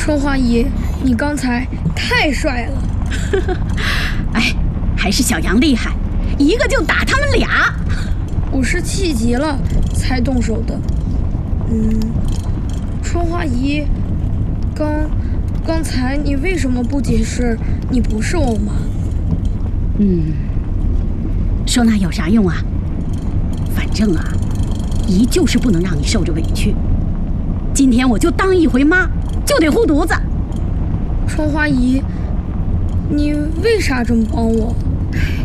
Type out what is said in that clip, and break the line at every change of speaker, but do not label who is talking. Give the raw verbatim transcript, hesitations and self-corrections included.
春花姨，你刚才太帅了。
哎，还是小杨厉害，一个就打他们俩。
我是气急了才动手的。嗯，春花姨，刚刚才你为什么不解释你不是我妈？
嗯，说那有啥用啊？反正啊，姨就是不能让你受着委屈。今天我就当一回妈，就得护犊子。
春花姨，你为啥这么帮我？